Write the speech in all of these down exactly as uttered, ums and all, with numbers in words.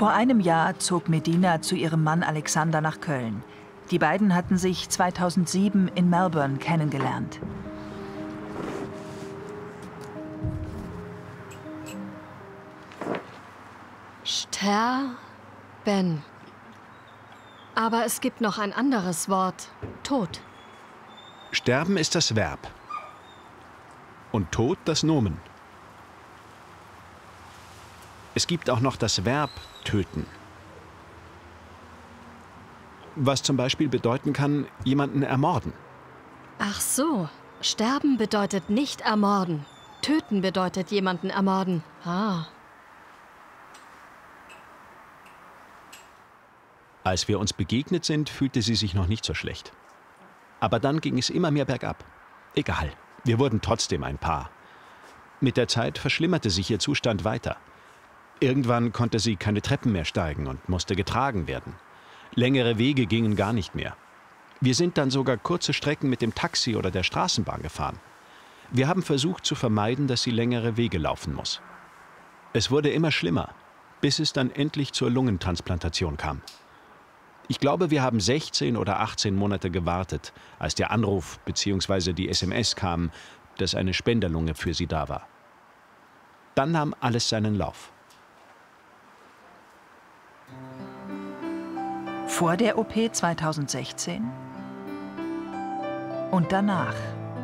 Vor einem Jahr zog Medina zu ihrem Mann Alexander nach Köln. Die beiden hatten sich zweitausendsieben in Melbourne kennengelernt. Sterben. Aber es gibt noch ein anderes Wort. Tod. Sterben ist das Verb. Und Tod das Nomen. Es gibt auch noch das Verb töten. Was zum Beispiel bedeuten kann, jemanden ermorden. Ach so. Sterben bedeutet nicht ermorden. Töten bedeutet jemanden ermorden. Ah. Als wir uns begegnet sind, fühlte sie sich noch nicht so schlecht. Aber dann ging es immer mehr bergab. Egal, wir wurden trotzdem ein Paar. Mit der Zeit verschlimmerte sich ihr Zustand weiter. Irgendwann konnte sie keine Treppen mehr steigen und musste getragen werden. Längere Wege gingen gar nicht mehr. Wir sind dann sogar kurze Strecken mit dem Taxi oder der Straßenbahn gefahren. Wir haben versucht zu vermeiden, dass sie längere Wege laufen muss. Es wurde immer schlimmer, bis es dann endlich zur Lungentransplantation kam. Ich glaube, wir haben sechzehn oder achtzehn Monate gewartet, als der Anruf bzw. die S M S kam, dass eine Spenderlunge für sie da war. Dann nahm alles seinen Lauf. Vor der O P zweitausendsechzehn und danach.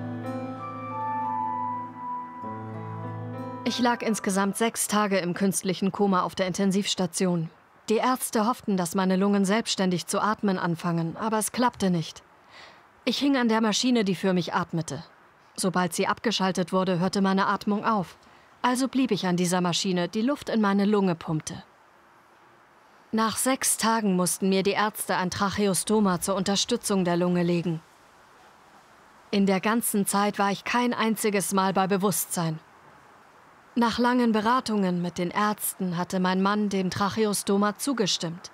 Ich lag insgesamt sechs Tage im künstlichen Koma auf der Intensivstation. Die Ärzte hofften, dass meine Lungen selbstständig zu atmen anfangen, aber es klappte nicht. Ich hing an der Maschine, die für mich atmete. Sobald sie abgeschaltet wurde, hörte meine Atmung auf. Also blieb ich an dieser Maschine, die Luft in meine Lunge pumpte. Nach sechs Tagen mussten mir die Ärzte ein Tracheostoma zur Unterstützung der Lunge legen. In der ganzen Zeit war ich kein einziges Mal bei Bewusstsein. Nach langen Beratungen mit den Ärzten hatte mein Mann dem Tracheostoma zugestimmt.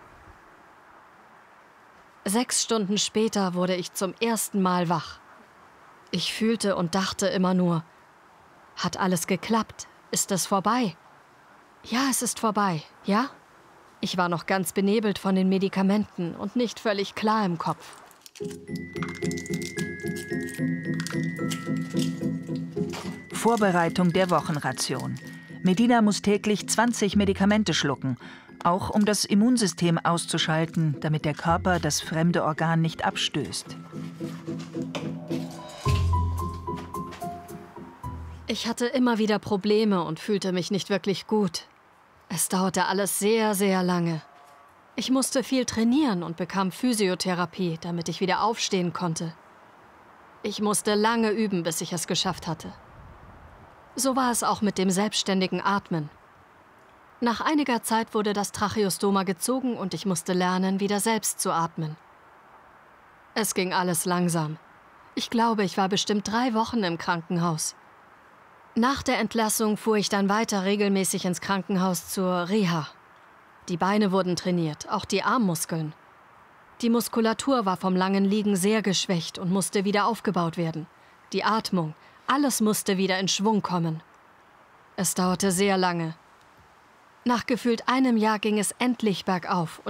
Sechs Stunden später wurde ich zum ersten Mal wach. Ich fühlte und dachte immer nur, hat alles geklappt? Ist es vorbei? Ja, es ist vorbei, ja? Ich war noch ganz benebelt von den Medikamenten und nicht völlig klar im Kopf. Vorbereitung der Wochenration. Medina muss täglich zwanzig Medikamente schlucken, auch um das Immunsystem auszuschalten, damit der Körper das fremde Organ nicht abstößt. Ich hatte immer wieder Probleme und fühlte mich nicht wirklich gut. Es dauerte alles sehr, sehr lange. Ich musste viel trainieren und bekam Physiotherapie, damit ich wieder aufstehen konnte. Ich musste lange üben, bis ich es geschafft hatte. So war es auch mit dem selbstständigen Atmen. Nach einiger Zeit wurde das Tracheostoma gezogen und ich musste lernen, wieder selbst zu atmen. Es ging alles langsam. Ich glaube, ich war bestimmt drei Wochen im Krankenhaus. Nach der Entlassung fuhr ich dann weiter regelmäßig ins Krankenhaus zur Reha. Die Beine wurden trainiert, auch die Armmuskeln. Die Muskulatur war vom langen Liegen sehr geschwächt und musste wieder aufgebaut werden. Die Atmung, alles musste wieder in Schwung kommen. Es dauerte sehr lange. Nach gefühlt einem Jahr ging es endlich bergauf.